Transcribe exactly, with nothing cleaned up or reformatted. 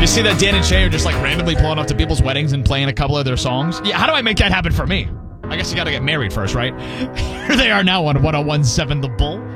see that Dan and Shay are just like randomly pulling up to people's weddings and playing a couple of their songs? Yeah, how do I make that happen for me? I guess you gotta get married first, right? Here they are now on one oh one point seven The Bull.